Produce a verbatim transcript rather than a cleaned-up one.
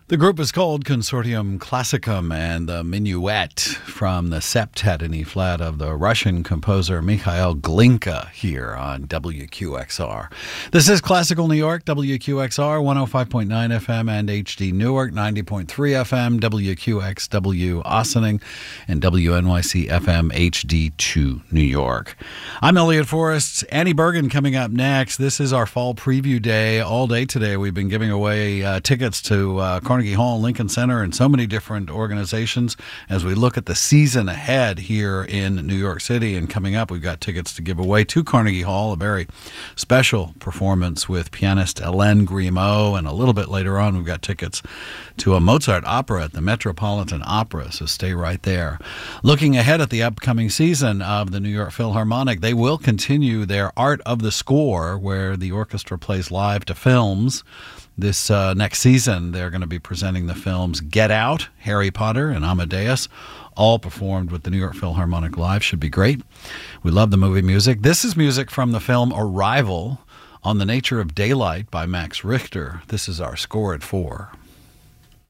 The group is called Consortium Classicum, and the minuet from the Septet in E-flat of the Russian composer Mikhail Glinka here on W Q X R. This is Classical New York, W Q X R, one oh five point nine F M and H D Newark, ninety point three F M, W Q X W Ossining, and W N Y C F M H D two New York. I'm Elliot Forrest. Annie Bergen coming up next. This is our fall preview day. All day today we've been giving away uh, tickets to uh, Carnegie Hall, Lincoln Center, and so many different organizations as we look at the season ahead here in New York City. And coming up, we've got tickets to give away to Carnegie Hall, a very special performance with pianist Hélène Grimaud. And a little bit later on, we've got tickets to a Mozart opera at the Metropolitan Opera, so stay right there. Looking ahead at the upcoming season of the New York Philharmonic, they will continue their Art of the Score, where the orchestra plays live to films. This uh, next season, they're going to be presenting the films Get Out, Harry Potter, and Amadeus, all performed with the New York Philharmonic Live. Should be great. We love the movie music. This is music from the film Arrival, On the Nature of Daylight by Max Richter. This is our score at four.